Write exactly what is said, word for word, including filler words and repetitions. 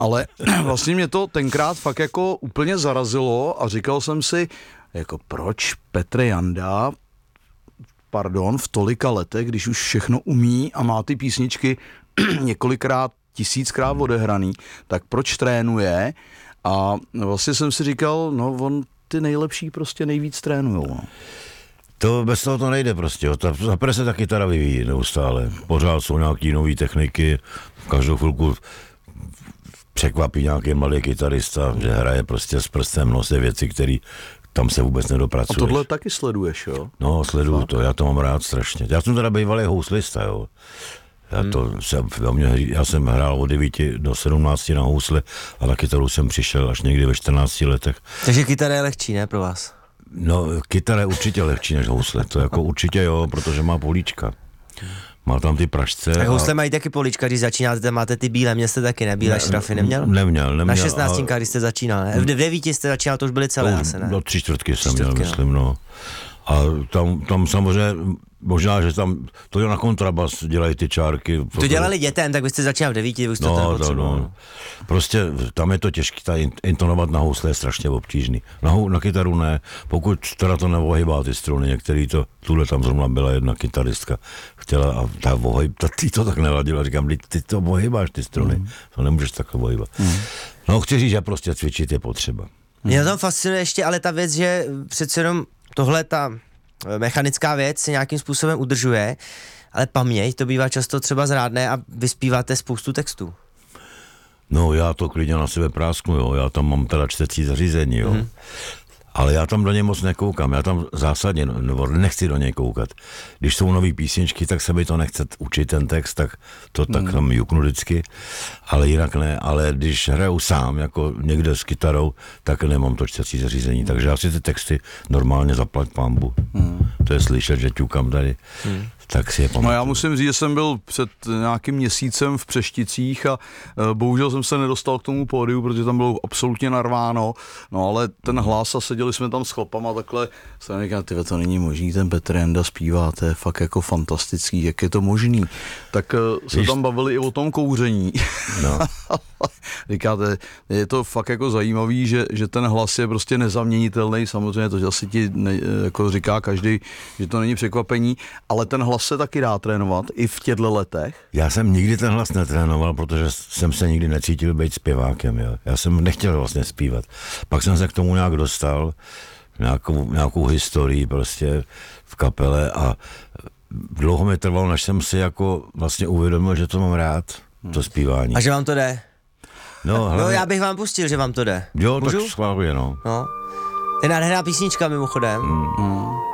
Ale vlastně mě to tenkrát fakt jako úplně zarazilo a říkal jsem si, jako proč Petr Janda, pardon, v tolika letech, když už všechno umí a má ty písničky několikrát, tisíckrát odehraný, tak proč trénuje? A vlastně jsem si říkal, no on ty nejlepší prostě nejvíc trénujou. No. To bez toho to nejde prostě. Zaprvé se ta kytara vyvíjí neustále. Pořád jsou nějaký nový techniky, každou chvilku překvapí nějaký mladý kytarista, že hraje prostě s prstem v nose věci, které tam se vůbec nedopracuješ. A tohle taky sleduješ, jo? No, sleduju to, já to mám rád strašně. Já jsem teda bývalý houslista, jo. Já, to hmm. jsem, já jsem hrál od devíti do sedmnácti na housle a na kytaru jsem přišel až někdy ve čtrnácti letech. Takže kytara je lehčí, ne, pro vás? No, kytara je určitě lehčí než housle, to jako určitě jo, protože má políčka. Má tam ty pražce. Tak housle a... mají taky políčka, když začínáte, máte ty bílé, mě jste taky, ne? Bílé ne, šrafy neměl? Neměl, neměl. Na šestnáctinkách, když jste začínal, ne? V devíti jste začínal, to už byly celé asi, ne? Do tři čtvrtky jsem měl, myslím, no. A tam, tam samozřejmě, možná, že tam, to je na kontrabas, dělají ty čárky. To dělali dětem, tak byste začínal v devíti, vy jste no, to nepotřeboval. No. Prostě tam je to těžké, ta intonovat na housle je strašně obtížný. Na, na kytaru ne, pokud teda to nevohybá ty struny, některý to, tuhle tam zrovna byla jedna kytaristka, chtěla a ta vohyb, ta, ty to tak neladila, říkám, ty to vohybáš ty struny, mm. to nemůžeš takhle vohybat. Mm. No chci říct, že prostě cvičit je potřeba. Mě na tom fascinuje ještě ale ta věc, že přece jenom tohle ta mechanická věc se nějakým způsobem udržuje, ale paměť to bývá často třeba zrádné a vy zpíváte spoustu textů. No já to klidně na sebe prásknu, jo, já tam mám teda čtecí zařízení, jo. Mm. Ale já tam do něj moc nekoukám, já tam zásadně, nebo nechci do něj koukat. Když jsou nový písničky, tak se mi to nechce učit ten text, tak to tak mm. tam juknu vždycky, ale jinak ne, ale když hraju sám, jako někde s kytarou, tak nemám to čtecí zařízení, mm. takže já si ty texty normálně zaplať pambu. Mm. To je slyšet, že ťukám tady. Mm. Tak si je pamatuju. No já musím říct, že jsem byl před nějakým měsícem v Přešticích a uh, bohužel jsem se nedostal k tomu pódiu, protože tam bylo absolutně narváno, no ale ten hlas a seděli jsme tam s chlapama takhle, jsem říkal, tyhle, to není možný, ten Petr Janda zpívá, to je fakt jako fantastický, jak je to možný. Tak uh, se Víš... tam bavili i o tom kouření. No. Říkáte, je to fakt jako zajímavý, že, že ten hlas je prostě nezaměnitelný, samozřejmě to asi ti ne, jako říká každý, že to není překvapení, ale ten hlas se taky dá trénovat i v těchto letech? Já jsem nikdy ten hlas netrénoval, protože jsem se nikdy necítil být zpěvákem. Jo. Já jsem nechtěl vlastně zpívat. Pak jsem se k tomu nějak dostal, nějakou, nějakou historii prostě v kapele a dlouho mi trvalo, než jsem si jako vlastně uvědomil, že to mám rád, to zpívání. A že vám to jde? No, hlavně... no já bych vám pustil, že vám to jde. Jo, Můžu? tak schváluje, no. no. To je nádherná písnička mimochodem. Mm. Mm.